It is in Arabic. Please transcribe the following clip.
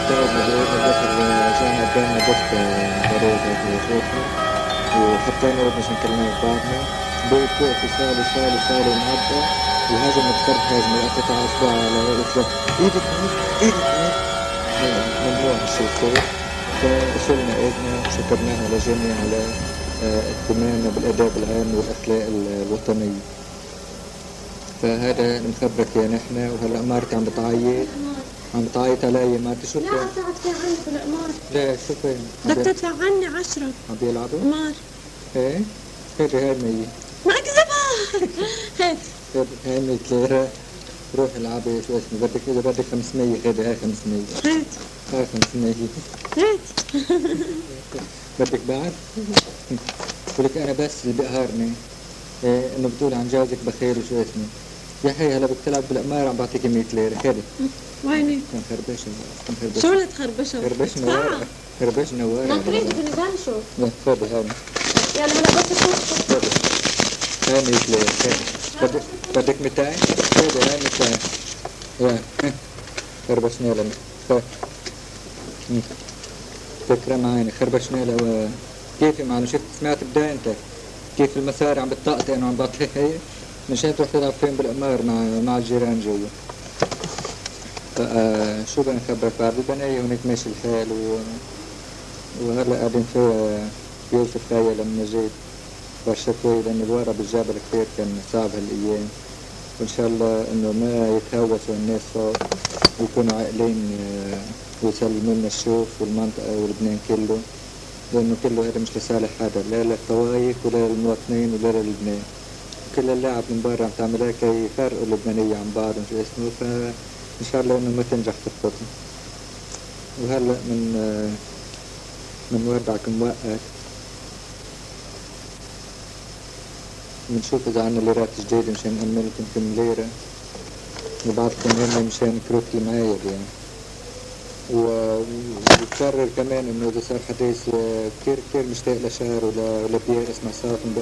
تعب نظافر رجعنا قدامنا ضغط ضروري هيك شوفنا، وحطينا ودنا عشان كلمنا ببعضنا. بقيت وقت سالي معدة، وهاجم الفرد هاجم قطع اصبع على قلت له ايدك هيك ايدك هيك. ممنوع هالشي يصير. فشلنا ايدنا وشكرناها لجميع على اهتمامنا بالاداب العام والاخلاق الوطنية. فهذا مخبرك يا نحن. وهلا مارك عم بتعيط علي. مارك شو لا قطعت في عني في القمار. لا شو فين؟ بدك تدفع عني 10 عم بيلعبوا؟ قمار. ايه؟ خذي هاي 100. ما اكذبها. هات. هاي 100 ليرة. روح العبي شو اسمه بدك. إذا بدك 500 خذي هاي 500. هات. هاي 500. هات. بدك بعد؟ بقولك أنا بس اللي بقهرني إيه إنه بتقول عن جوزك بخير وشو اسمه. يا حي هلا بدك تلعب بالقمار عم بعطيك 100 ليرة. خذي. ويني؟ خربشنا. شو اللي تخربشه؟ خربشنا ورا. ما تريد بنبلشوا. لا خذي هاي. يلا هلا بس اشوف. خذي. هاي 100 ليرة. خذي. بدك 200؟ خذي هاي 200. يا خربشنا لنا. فكرة معانا خربشنا لها. كيف معنا شفت سمعت بداية انت كيف المسار عم بتطقطق وعم بعطيك هي مشان تروح تلعب فين بالقمار مع الجيران جوا. شو بدنا نخبرك بعد البنية هونيك ماشي الحال وهلا قاعدين فيها يوسف خايا لما جيت برشتوي لأن الورا بالجبل كثير كان صعب هالأيام. وإن شاء الله إنه ما يتهوسوا الناس فوق ويكونوا عاقلين ويسلموا لنا الشوف والمنطقة ولبنان كله، لأنه كله هذا مش لصالح حدا، لا للطوايف ولا للمواطنين ولا للبنان. كل اللاعب من برا عم تعملها كي يفرقوا اللبنانية عن بعض شو اسمه. فإن شاء الله إنه ما تنجح خطتهم. وهلا من وضعكم موقت بنشوف إذا عنا ليرات جديدة مشان نأمن لكم كم ليرة وبعضكم هن مشان كروت المعايب يعني. وبكرر كمان انه اذا صار حديث كثير مشتاق لشهر ولا بيئة اسمع صوت